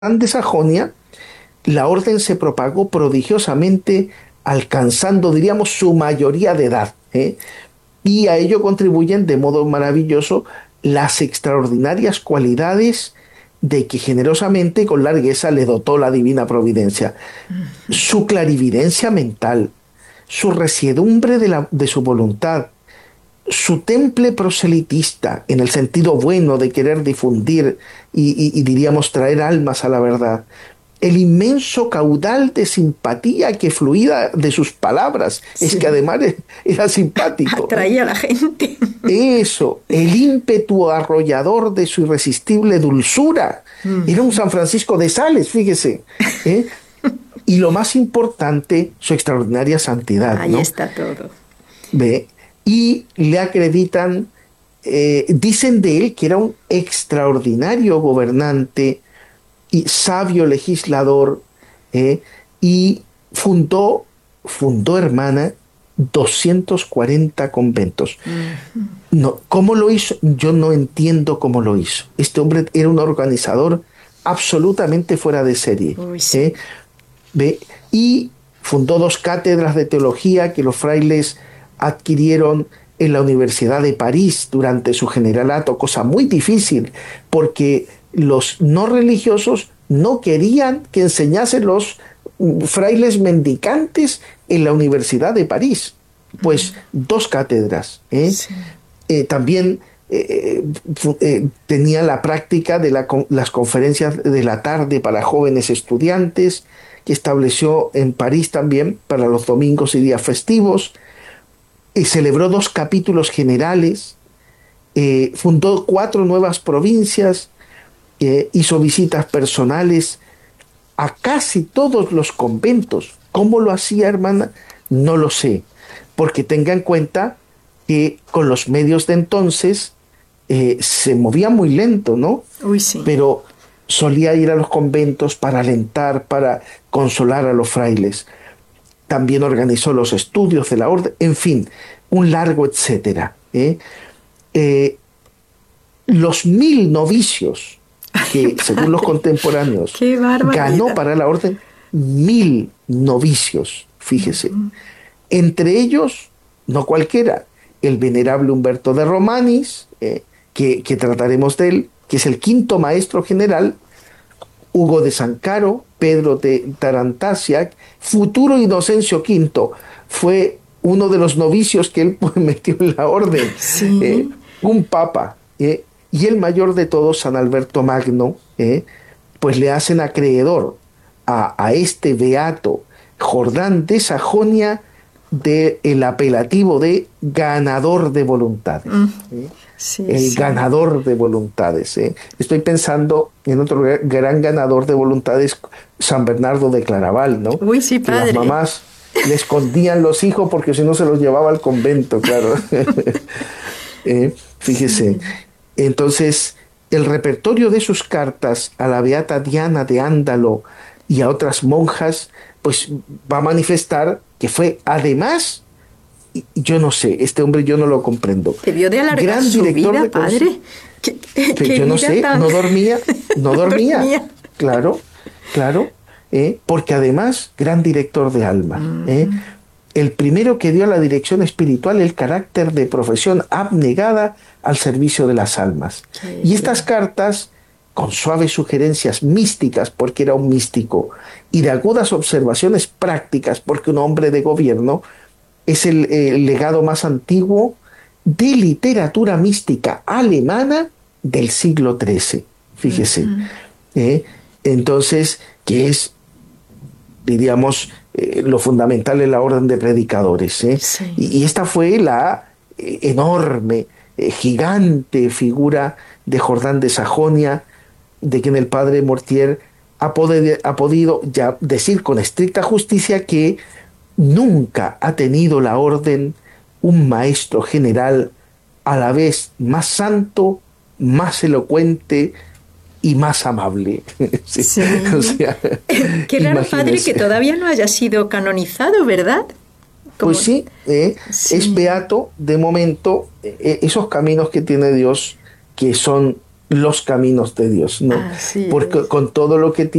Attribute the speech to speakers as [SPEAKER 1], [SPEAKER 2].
[SPEAKER 1] de Sajonia, la orden se propagó prodigiosamente, alcanzando, diríamos, su mayoría de edad, ¿eh? Y a ello contribuyen de modo maravilloso las extraordinarias cualidades de que generosamente y con largueza le dotó la divina providencia. Su clarividencia mental, su resiedumbre de su voluntad, su temple proselitista, en el sentido bueno de querer difundir y diríamos traer almas a la verdad, el inmenso caudal de simpatía que fluía de sus palabras, es que
[SPEAKER 2] Sí,
[SPEAKER 1] además era simpático, ¿eh?
[SPEAKER 2] atraía a la gente.
[SPEAKER 1] Eso, el ímpetu arrollador de su irresistible dulzura, era un
[SPEAKER 2] Mm,
[SPEAKER 1] San Francisco de Sales, fíjese, ¿eh? Y lo más importante, su extraordinaria santidad,
[SPEAKER 2] ahí
[SPEAKER 1] ¿no?
[SPEAKER 2] está todo.
[SPEAKER 1] Ve, y le acreditan, dicen de él que era un extraordinario gobernante y sabio legislador, ¿eh? Y fundó, fundó, hermana, 240 conventos.
[SPEAKER 2] Mm,
[SPEAKER 1] No, ¿cómo lo hizo? Yo no entiendo cómo lo hizo. Este hombre era un organizador absolutamente fuera de serie,
[SPEAKER 2] uy, sí.
[SPEAKER 1] ¿eh? Ve, y fundó dos cátedras de teología que los frailes adquirieron en la Universidad de París durante su generalato, cosa muy difícil, porque los no religiosos no querían que enseñasen los frailes mendicantes en la Universidad de París. Pues dos cátedras, ¿eh?
[SPEAKER 2] Sí.
[SPEAKER 1] También tenía la práctica de las conferencias de la tarde para jóvenes estudiantes, que estableció en París también para los domingos y días festivos, y celebró dos capítulos generales, fundó cuatro nuevas provincias, hizo visitas personales a casi todos los conventos. ¿Cómo lo hacía, hermana? No lo sé, porque tenga en cuenta que con los medios de entonces se movía muy lento, ¿no?
[SPEAKER 2] Uy, sí.
[SPEAKER 1] Pero solía ir a los conventos para alentar, para consolar a los frailes. También organizó los estudios de la orden, en fin, un largo etcétera, ¿eh? Eh, los 1000 novicios
[SPEAKER 2] Ay,
[SPEAKER 1] que, según los
[SPEAKER 2] padre,
[SPEAKER 1] contemporáneos,
[SPEAKER 2] qué
[SPEAKER 1] ganó
[SPEAKER 2] barbaridad.
[SPEAKER 1] para la orden, 1000 novicios, fíjese. Entre ellos, no cualquiera, el venerable Humberto de Romanis, que trataremos de él, que es el quinto maestro general, Hugo de Sancaro, Pedro de Tarantasiac, futuro Inocencio V, fue uno de los novicios que él pues, metió en la orden,
[SPEAKER 2] Sí.
[SPEAKER 1] un papa, y el mayor de todos, San Alberto Magno, pues le hacen acreedor a este beato Jordán de Sajonia del apelativo de ganador de voluntades.
[SPEAKER 2] Mm,
[SPEAKER 1] ¿Eh?
[SPEAKER 2] sí,
[SPEAKER 1] El
[SPEAKER 2] sí.
[SPEAKER 1] ganador de voluntades. ¿Eh? Estoy pensando en otro gran ganador de voluntades, San Bernardo de Claraval, ¿no?
[SPEAKER 2] Uy, sí,
[SPEAKER 1] Que las
[SPEAKER 2] padre.
[SPEAKER 1] mamás le escondían los hijos porque si no se los llevaba al convento, claro. Fíjese.
[SPEAKER 2] Sí.
[SPEAKER 1] Entonces, el repertorio de sus cartas a la beata Diana de Ándalo y a otras monjas, pues va a manifestar que fue además, yo no sé, este hombre yo no lo comprendo,
[SPEAKER 2] Debió de alargar
[SPEAKER 1] gran
[SPEAKER 2] su
[SPEAKER 1] director
[SPEAKER 2] vida,
[SPEAKER 1] de
[SPEAKER 2] padre. ¿Qué, qué
[SPEAKER 1] yo no
[SPEAKER 2] vida
[SPEAKER 1] sé,
[SPEAKER 2] tan...
[SPEAKER 1] no dormía, no
[SPEAKER 2] No
[SPEAKER 1] dormía,
[SPEAKER 2] dormía.
[SPEAKER 1] claro, claro, porque además, gran director de alma,
[SPEAKER 2] Ujú.
[SPEAKER 1] el primero que dio a la dirección espiritual el carácter de profesión abnegada al servicio de las almas.
[SPEAKER 2] Qué
[SPEAKER 1] Y estas
[SPEAKER 2] bien.
[SPEAKER 1] cartas, con suaves sugerencias místicas, porque era un místico, y de agudas observaciones prácticas, porque un hombre de gobierno, es el legado más antiguo de literatura mística alemana del siglo XIII. Fíjese.
[SPEAKER 2] Ujú.
[SPEAKER 1] ¿Eh? Entonces, que es, diríamos, lo fundamental en la orden de predicadores. ¿Eh?
[SPEAKER 2] Sí.
[SPEAKER 1] Y esta fue la enorme, gigante figura de Jordán de Sajonia, de quien el padre Mortier ha podido ya decir con estricta justicia que nunca ha tenido la orden un maestro general a la vez más santo, más elocuente y más amable. Sí, o
[SPEAKER 2] Sí.
[SPEAKER 1] sea,
[SPEAKER 2] Qué raro, padre, que
[SPEAKER 1] imagínense.
[SPEAKER 2] todavía no haya sido canonizado, ¿verdad?
[SPEAKER 1] Pues
[SPEAKER 2] Como...
[SPEAKER 1] sí, es
[SPEAKER 2] Sí.
[SPEAKER 1] beato de momento, esos caminos que tiene Dios que son los caminos de Dios, ¿no?
[SPEAKER 2] Así
[SPEAKER 1] Porque
[SPEAKER 2] es.
[SPEAKER 1] con todo lo que